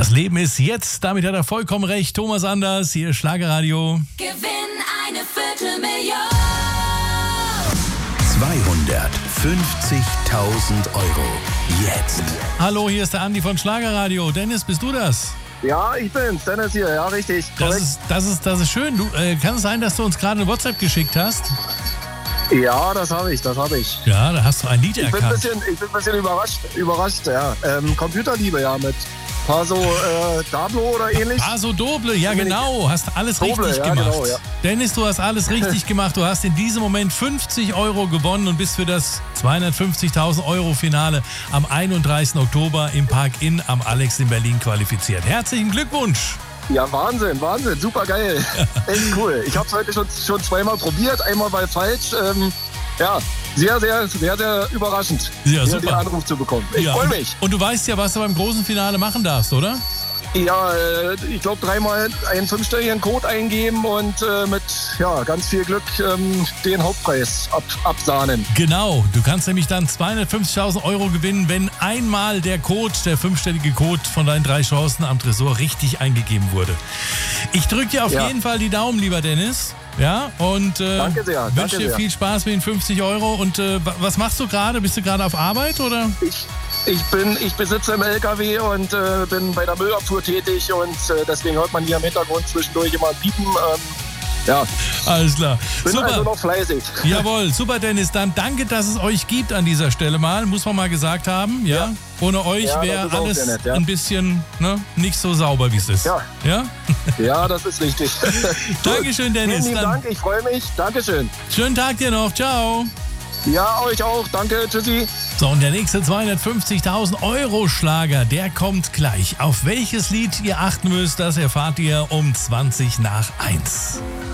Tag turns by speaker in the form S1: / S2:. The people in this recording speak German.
S1: Das Leben ist jetzt, damit hat er vollkommen recht. Thomas Anders, hier Schlagerradio.
S2: Gewinn eine Viertelmillion.
S3: 250.000 Euro. Jetzt.
S1: Hallo, hier ist der Andi von Schlagerradio. Dennis, bist du das?
S4: Ja, ich bin's. Dennis hier. Ja, richtig.
S1: Das ist schön. Kann es sein, dass du uns gerade eine WhatsApp geschickt hast?
S4: Ja, das habe ich.
S1: Ja, da hast du ein Lied erkannt.
S4: Ich bin ein bisschen überrascht, ja. Computerliebe, ja, mit Paso Dablo oder ähnlich.
S1: Paso Doble, ja genau, hast alles
S4: Doble,
S1: richtig
S4: ja,
S1: gemacht.
S4: genau, ja.
S1: Dennis, du hast alles richtig gemacht. Du hast in diesem Moment 50 Euro gewonnen und bist für das 250.000 Euro Finale am 31. Oktober im Park Inn am Alex in Berlin qualifiziert. Herzlichen Glückwunsch!
S4: Ja, Wahnsinn, super geil. Echt cool. Ich habe es heute schon zweimal probiert, einmal war falsch. Ja, sehr, sehr, sehr, sehr überraschend,
S1: Ja,
S4: den
S1: super.
S4: Anruf zu bekommen. Ich freue mich.
S1: Und du weißt ja, was du beim großen Finale machen darfst, oder?
S4: Ja, ich glaube, 3-mal einen 5-stelligen Code eingeben und mit ganz viel Glück den Hauptpreis absahnen.
S1: Genau, du kannst nämlich dann 250.000 Euro gewinnen, wenn einmal der 5-stellige Code von deinen 3 Chancen am Tresor richtig eingegeben wurde. Ich drücke dir auf jeden Fall die Daumen, lieber Dennis. Ja, und
S4: Danke sehr,
S1: wünsche dir viel Spaß mit den 50 Euro. Und was machst du gerade? Bist du gerade auf Arbeit, oder?
S4: Ich besitze im LKW und bin bei der Müllabfuhr tätig und deswegen hört man hier im Hintergrund zwischendurch immer ein Piepen. Ja,
S1: alles klar.
S4: bin
S1: Super.
S4: also noch fleißig.
S1: Jawohl, super, Dennis. Dann danke, dass es euch gibt an dieser Stelle mal. Muss man mal gesagt haben. Ja. Ohne euch wäre
S4: das ist auch
S1: alles
S4: sehr nett, ja.
S1: ein bisschen nicht so sauber, wie es ist.
S4: Ja.
S1: Ja?
S4: Ja, das ist richtig.
S1: Dankeschön, Dennis.
S4: Vielen lieben
S1: Dann
S4: Dank, ich freue mich. Dankeschön.
S1: schönen Tag dir noch. Ciao.
S4: Ja, euch auch. Danke, tschüssi.
S1: So, und der nächste 250.000 Euro Schlager, der kommt gleich. Auf welches Lied ihr achten müsst, das erfahrt ihr um 20 nach 1.